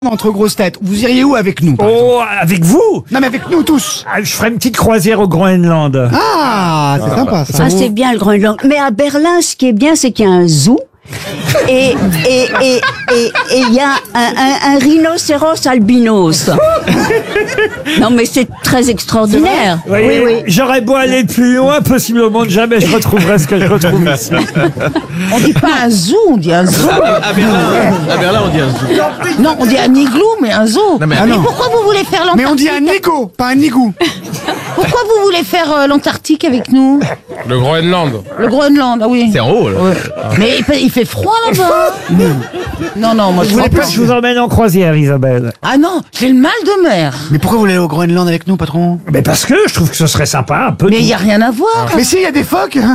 Entre grosses têtes, vous iriez où avec nous? Avec vous? Non mais avec nous tous. Je ferai une petite croisière au Groenland. Ah, c'est sympa ça. Ah, c'est bien le Groenland. Mais à Berlin, ce qui est bien, c'est qu'il y a un zoo. Et il y a un rhinocéros albinos. Non, mais c'est très extraordinaire. Vous voyez, Oui. j'aurais beau aller plus loin, possiblement jamais je retrouverai ce que je retrouve ici. On dit pas un zoo, on dit un zoo. À Berlin, on dit un zoo. Non, on dit un igloo, mais un zoo. Non, mais mais non. pourquoi vous voulez faire Mais on l'Antarctique? dit un nigo, pas un nigou. Pourquoi vous voulez faire l'Antarctique avec nous? Le Groenland. Le Groenland, ah oui. C'est en haut, là. Ouais. Mais il fait froid là-bas. Non, moi je En voulais plus, pas. je vous emmène en croisière, Isabelle. Ah non, j'ai le mal de mer. Mais pourquoi vous voulez aller au Groenland avec nous, patron? Mais parce que je trouve que ce serait sympa, un peu. Mais il y a rien à voir. Mais si, il y a des phoques. Vous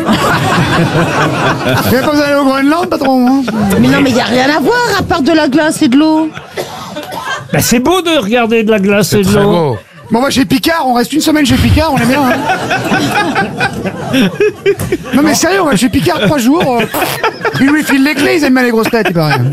n'avez pas besoin d'aller au Groenland, patron, hein? Mais non, mais il y a rien à voir à part de la glace et de l'eau. Ben, c'est beau de regarder de la glace et de Très l'eau. beau. Bon, moi chez Picard, on reste une semaine chez Picard, on est bien. Hein. Non mais sérieux, on va chez Picard 3 jours. Ils lui filent les clés, ils aiment bien les grosses têtes, il paraît.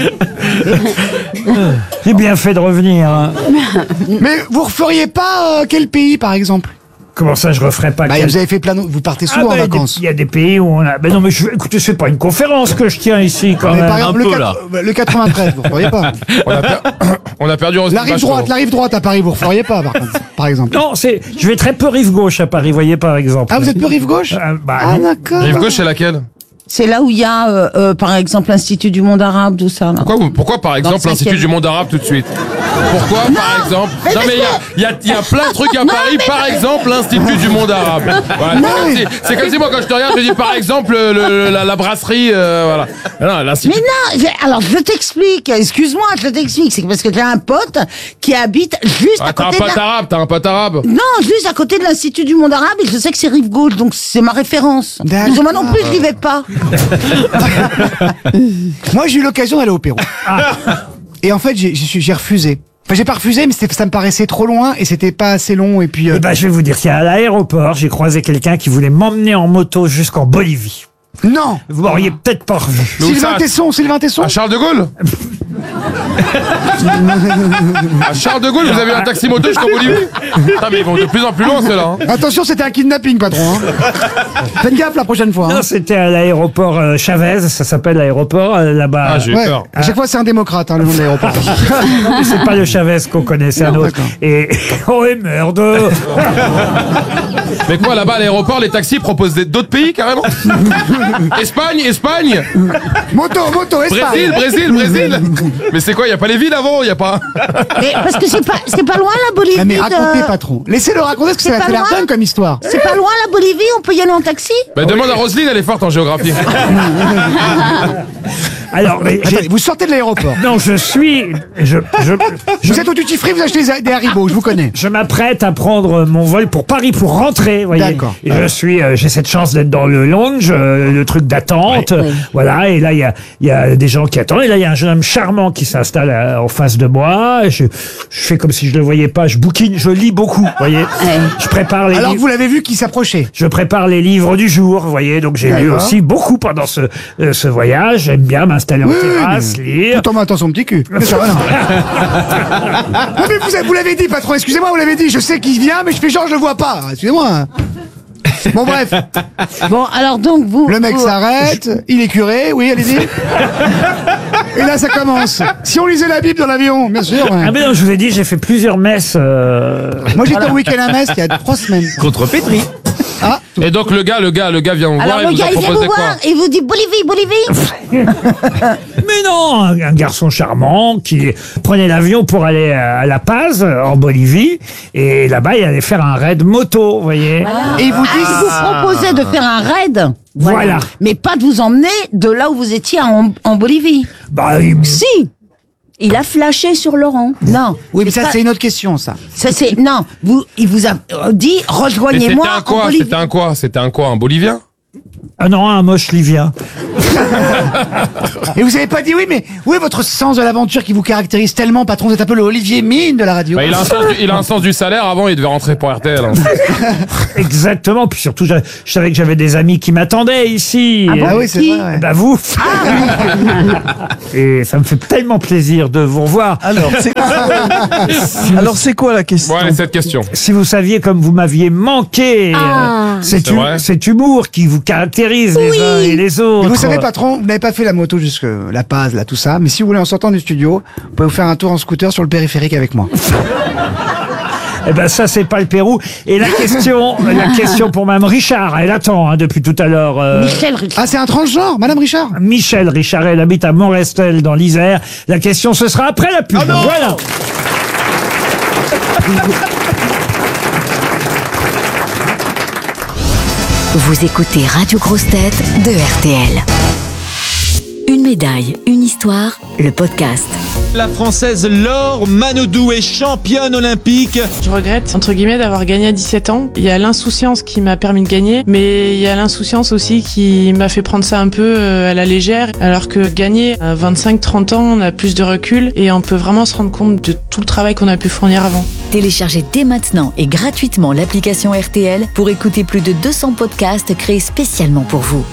J'ai bien fait de revenir. Hein. Mais vous referiez pas quel pays, par exemple? Comment ça, je referais pas Bah, quel- vous avez fait plein de... Vous partez souvent bah, en vacances. il y a des pays où on a... Ben non, mais écoutez, c'est pas une conférence que je tiens ici, quand Mais même. par exemple, un peu, là. le 93, vous referiez pas. On a perdu Roselyne Bachelot. La rive droite à Paris, vous referiez pas, par exemple. Non, je vais très peu rive gauche à Paris, voyez, par exemple. Ah, vous êtes peu rive gauche? Bah, Ah, non. d'accord. Rive gauche, c'est laquelle? C'est là où il y a, par exemple, l'Institut du monde arabe, tout ça. Là. Pourquoi par exemple, le l'Institut cinquième. du monde arabe tout de suite? Pourquoi, par exemple? mais Non, mais il y a plein de trucs à Paris, par exemple, l'Institut du monde arabe. Voilà, c'est comme si moi, quand je te regarde, je dis par exemple la brasserie, voilà. Non, Mais l'Institut. non, alors je t'explique, excuse-moi, je t'explique, c'est parce que j'ai un pote qui habite juste à T'as un côté pote arabe, t'as un pote arabe. Non, juste à côté de l'Institut du monde arabe, et je sais que c'est rive gauche, donc c'est ma référence. D'accord. Parce que moi non plus, je n'y vais pas. Moi, j'ai eu l'occasion d'aller au Pérou. Et en fait, j'ai refusé. Enfin, j'ai pas refusé, mais ça me paraissait trop loin et c'était pas assez long. Et puis, Eh ben, je vais vous dire, à l'aéroport, j'ai croisé quelqu'un qui voulait m'emmener en moto jusqu'en Bolivie. non. Vous m'auriez peut-être pas revu. Mais où ça? Sylvain Tesson. À Charles de Gaulle? À Charles de Gaulle, vous avez un taxi moto jusqu'en Bolivie? Putain, mais ils vont de plus en plus loin, ceux-là. Hein. Attention, c'était un kidnapping, patron. Hein. Faites gaffe la prochaine fois. Hein. Non, c'était à l'aéroport Chavez, ça s'appelle l'aéroport là-bas. Ah, j'ai eu Ouais. peur. À chaque fois, c'est un démocrate, hein, le nom de l'aéroport. Mais c'est pas le Chavez qu'on connaît, c'est un Non, autre. d'accord. Et oh et merde. Mais quoi, là-bas, à l'aéroport, les taxis proposent d'autres pays, carrément? Espagne? Moto, Espagne. Brésil? Mais c'est quoi, y a pas les villes avant? Y a pas... Mais parce que c'est pas loin la Bolivie. Ah, mais racontez, patron. Laissez-le raconter, parce que C'est ça pas a l'air loin. dingue comme histoire. C'est pas loin la Bolivie, on peut y aller en taxi. Bah, demande à Roselyne, elle est forte en géographie. Alors, mais Attendez, vous sortez de l'aéroport. non, je Vous êtes au duty free, vous achetez des Haribo, je vous connais. je m'apprête à prendre mon vol pour Paris pour rentrer, voyez. D'accord. Et j'ai cette chance d'être dans le lounge, le truc d'attente, voilà. Et là, il y a des gens qui attendent. Et là, il y a un jeune homme charmant qui s'installe en face de moi. Je fais comme si je le voyais pas. Je bouquine, je lis beaucoup, voyez. Je prépare les Alors livres. vous l'avez vu qui s'approchait. Je prépare les livres du jour, vous voyez. Donc j'ai lu D'accord. aussi beaucoup pendant ce voyage. J'aime bien m'installer en terrasse, lire. Tout en m'attendant son petit cul. Mais ça va, non. Non, mais vous l'avez dit, patron, excusez-moi, vous l'avez dit, je sais qu'il vient, mais je fais genre je le vois pas. Excusez-moi. Bon, bref, Bon, alors donc vous. le mec vous- s'arrête, il est curé, oui, allez-y. Et là, ça commence. Si on lisait la Bible dans l'avion, bien sûr. Ouais. Ah mais non, je vous ai dit, j'ai fait plusieurs messes. Moi, j'étais au week-end à Metz il y a 3 semaines. Contre Petri. Ah, Et donc, le gars vient vous Alors voir et le vous gars, a il vient proposé vous quoi? voir et vous dit Bolivie. Mais non, un garçon charmant qui prenait l'avion pour aller à La Paz, en Bolivie, et là-bas, il allait faire un raid moto, vous voyez. et il vous Il dit... vous proposait de faire un raid. Voilà. Mais pas de vous emmener de là où vous étiez en Bolivie. Bah, Si. Il a flashé sur Laurent. Non. Oui, mais ça, pas- c'est une autre question, ça. Ça c'est non. Il vous a dit Mais rejoignez-moi c'était un en quoi? Bolivie. C'était un quoi? Un Bolivien? ah non, un moche livien. Et vous avez pas dit oui, mais où est votre sens de l'aventure qui vous caractérise tellement, patron? Vous êtes un peu le Olivier Mine de la radio. Bah, il a un sens du salaire. Avant, il devait rentrer pour RTL. Hein. Exactement. Puis surtout, je savais que j'avais des amis qui m'attendaient ici. Ah oui, c'est vrai. Ouais. Bah vous. Et ça me fait tellement plaisir de vous revoir. Alors, c'est quoi la question? Ouais, cette question. Si vous saviez comme vous m'aviez manqué, C'est vrai. cet humour qui vous caractérise les uns et les autres. Mais vous savez, patron, vous n'avez pas fait la moto jusque La Paz, là, tout ça. Mais si vous voulez, en sortant du studio, vous pouvez vous faire un tour en scooter sur le périphérique avec moi. Eh ben ça c'est pas le Pérou. Et la question pour Mme Richard, elle attend depuis tout à l'heure. Michel Richard. Ah, c'est un transgenre, Madame Richard? Michel Richard, elle habite à Montrestel dans l'Isère. La question ce sera après la pub. Voilà. Vous écoutez Radio Grosse Tête de RTL. Une médaille, une histoire, le podcast. La Française Laure Manodou est championne olympique. Je regrette, entre guillemets, d'avoir gagné à 17 ans. Il y a l'insouciance qui m'a permis de gagner, mais il y a l'insouciance aussi qui m'a fait prendre ça un peu à la légère. Alors que gagner à 25-30 ans, on a plus de recul et on peut vraiment se rendre compte de tout le travail qu'on a pu fournir avant. Téléchargez dès maintenant et gratuitement l'application RTL pour écouter plus de 200 podcasts créés spécialement pour vous.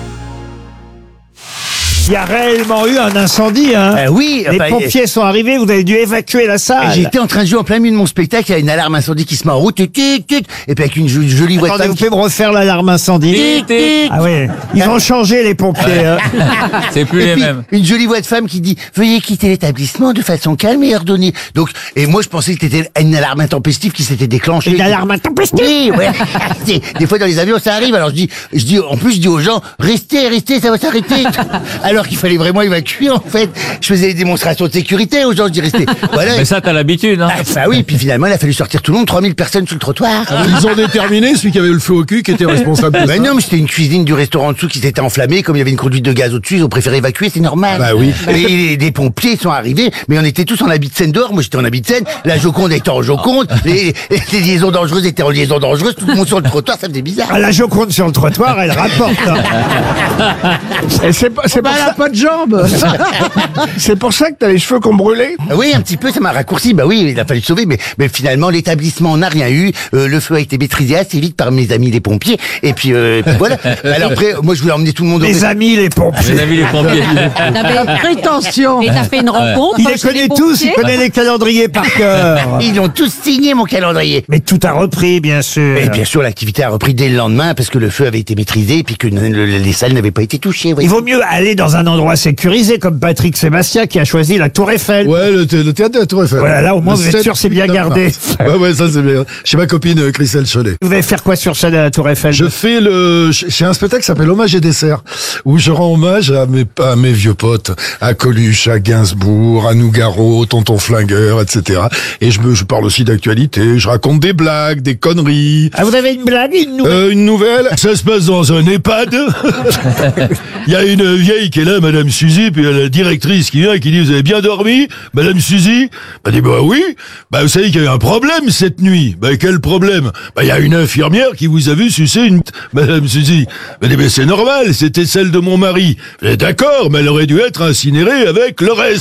Il y a réellement eu un incendie. Oui. Les pompiers sont arrivés, vous avez dû évacuer la salle. J'étais en train de jouer en plein milieu de mon spectacle, il y a une alarme incendie qui se met en route, et puis avec une jolie voix de Attendez, femme vous pouvez me refaire l'alarme incendie? Ah oui, ils ont changé les pompiers. C'est plus et les puis, mêmes. une jolie voix de femme qui dit « Veuillez quitter l'établissement de façon calme et ordonnée ». Donc, et moi je pensais que c'était une alarme intempestive qui s'était déclenchée. Une alarme intempestive? Oui, ouais. Des fois dans les avions ça arrive, alors je dis aux gens « Restez, ça va s'arrêter ». Alors qu'il fallait vraiment évacuer en fait. Je faisais des démonstrations de sécurité aux gens, je dis restez. Voilà. Mais ça, t'as l'habitude, hein. Bah oui, puis finalement il a fallu sortir tout le monde, 3000 personnes sur le trottoir. Ils ont déterminé celui qui avait le feu au cul qui était responsable de Bah ça. non, mais c'était une cuisine du restaurant en dessous qui s'était enflammée, comme il y avait une conduite de gaz au-dessus, ils ont préféré évacuer, c'est normal. Bah oui. Et des pompiers sont arrivés, mais on était tous en habit de scène dehors, moi j'étais en habit de scène, la Joconde était en Joconde, les liaisons dangereuses étaient en liaison dangereuse, tout le monde sur le trottoir, ça faisait bizarre. Ah, la Joconde sur le trottoir, elle rapporte. Et c'est pas Elle a pas de jambes. c'est pour ça que t'as les cheveux qu'on brûlait. Oui, un petit peu, ça m'a raccourci, bah oui, il a fallu sauver, mais finalement l'établissement n'a rien eu, le feu a été maîtrisé assez vite par mes amis les pompiers, et puis voilà. Alors après, moi je voulais emmener tout le monde au Les amis, les pompiers. Les amis, les pompiers. Prétention. Et t'as fait une rencontre Il les connaît tous, il connaît les calendriers par cœur. Ils ont tous signé mon calendrier. Mais tout a repris, bien sûr. Et bien sûr, l'activité a repris dès le lendemain parce que le feu avait été maîtrisé et puis que les salles n'avaient pas été touchées. Il vaut mieux aller dans un endroit sécurisé comme Patrick Sébastien qui a choisi la Tour Eiffel. Ouais, le théâtre de la Tour Eiffel. Voilà, là au moins Le vous êtes 7, sûr c'est bien 8 gardé. mars. Ouais, ça c'est bien. Chez ma copine Christelle Cholet. Vous allez faire quoi sur scène à la Tour Eiffel? J'ai un spectacle qui s'appelle Hommage et dessert, où je rends hommage à mes vieux potes, à Coluche, à Gainsbourg, à Nougaro, Tonton Flingueur, etc. Et je parle aussi d'actualité, je raconte des blagues, des conneries. Ah, vous avez une blague, une nouvelle? Une nouvelle. Ça se passe dans un EHPAD. Il y a une vieille qui est là, Madame Suzy, puis il y a la directrice qui vient et qui dit, vous avez bien dormi, Madame Suzy? Elle dit, bah oui. Bah, vous savez qu'il y a eu un problème cette nuit. Bah, quel problème? Bah, il y a une infirmière qui vous a vu sucer une Madame Suzy. Elle dit, mais c'est normal, c'était celle de mon mari. D'accord, mais elle aurait dû être incinérée avec le reste.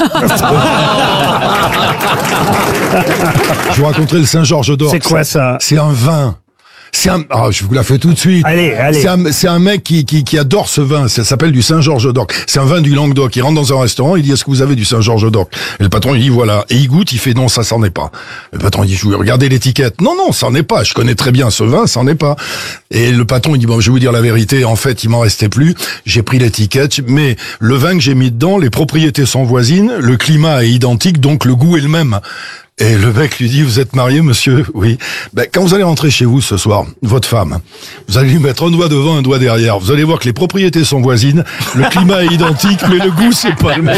Je vous raconterai le Saint-Georges d'Orx. C'est quoi ça? C'est un vin. Je vous la fais tout de suite. Allez. C'est un mec qui adore ce vin. Ça s'appelle du Saint-Georges d'Orx. C'est un vin du Languedoc. Il rentre dans un restaurant, il dit, est-ce que vous avez du Saint-Georges d'Orx? Et le patron, il dit, voilà. Et il goûte, il fait, non, ça s'en est pas. Le patron, il dit, je vais regarder l'étiquette. Non, ça n'en est pas. Je connais très bien ce vin, ça n'en est pas. Et le patron, il dit, bon, je vais vous dire la vérité. En fait, il m'en restait plus. J'ai pris l'étiquette, mais le vin que j'ai mis dedans, les propriétés sont voisines, le climat est identique, donc le goût est le même. Et le mec lui dit, vous êtes marié, monsieur? Oui. Ben, quand vous allez rentrer chez vous ce soir, votre femme, vous allez lui mettre un doigt devant, un doigt derrière. Vous allez voir que les propriétés sont voisines, le climat est identique, mais le goût, c'est pas le même.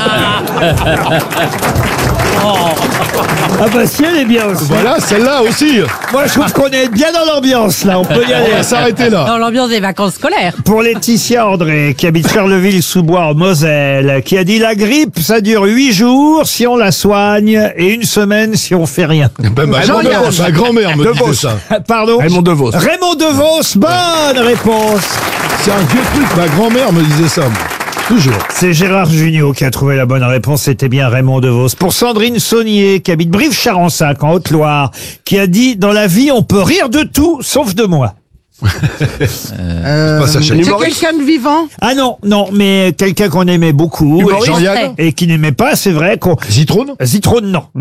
Ah bah si, elle est bien aussi. Voilà, celle-là aussi. Moi, je trouve qu'on est bien dans l'ambiance, là. On peut y aller. On va s'arrêter là. Dans l'ambiance des vacances scolaires. Pour Laetitia André, qui habite Charleville-sous-Bois en Moselle, qui a dit la grippe, ça dure 8 jours si on la soigne et 1 semaine si on fait rien. Ben, ma grand-mère me disait ça. Pardon? Raymond DeVos. Raymond DeVos, bonne réponse. C'est un vieux truc, ma grand-mère me disait ça. Toujours. C'est Gérard Jugnot qui a trouvé la bonne réponse. C'était bien Raymond DeVos. Pour Sandrine Saunier, qui habite Brive-Charensac, en Haute-Loire, qui a dit « Dans la vie, on peut rire de tout, sauf de moi ». C'est quelqu'un de vivant? Ah non, mais quelqu'un qu'on aimait beaucoup. Jean-Yann Et qui n'aimait pas, c'est vrai qu'on... Zitrone Zitrone, non.